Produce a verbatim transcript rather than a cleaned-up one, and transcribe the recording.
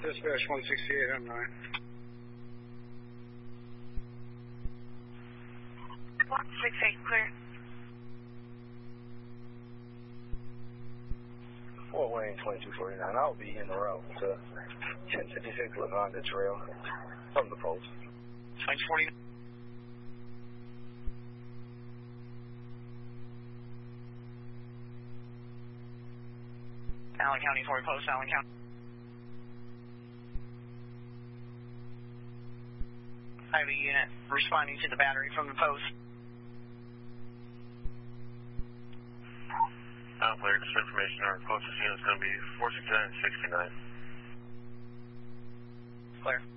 Dispatch one sixty-eight, I'm nine. one sixty-eight, clear. Fort Wayne twenty-two forty-nine, I'll be in the route to ten fifty-six Lavanda Trail from the post. twenty-two forty-nine. Allen County, Fort Post, Allen County. I have a unit responding to the battery from the post. Operator, this information, our closest unit is going to be four sixty-nine and sixty-nine. Clear.